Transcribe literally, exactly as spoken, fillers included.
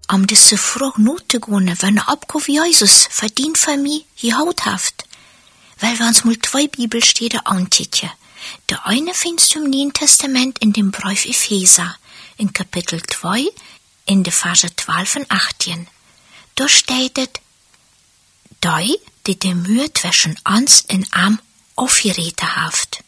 om det så frog notegående, wenn er abgå wie Jesus, verdient für mich gehauthaft. Weil wir uns mal zwei Bibelstelle anticken. Der eine findest du im Neuen Testament in dem Brief Epheser, in Kapitel zwei, in de Verse zwölf und achtzehn. Da steht es, die, die die Mühe zwischen uns und am aufgeräten haft.